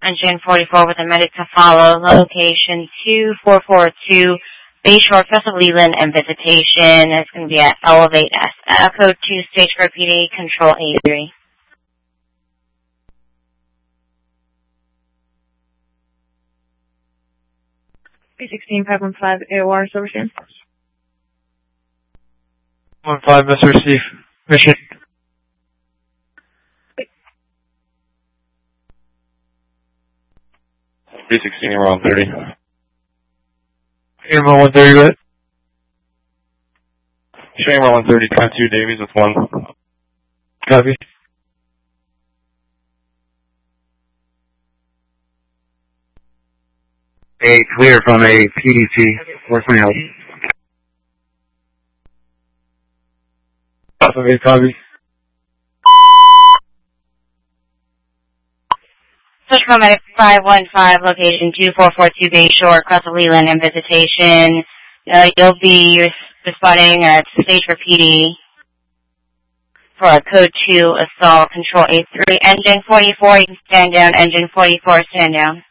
Engine 44 with a medic to follow. Location 2442 Bayshore, Crest of Leland, and Visitation. It's going to be at Elevate S. Code 2, Stage 4 PD, Control A3. B16515 AOR, Silverstein. 15, Mr. Receive. Mission. B16, around 30. Airman 130, what? Showing around 130, 2 Davies with 1. Copy. A clear from a PDT. Where's my help? Okay, copy. Switch Medic 515, location 2442 Bayshore, Crest of Leland, and Visitation. You'll be responding at Stage 4 PD for Code 2, Assault, Control A3. Engine 44, you can stand down. Engine 44, stand down.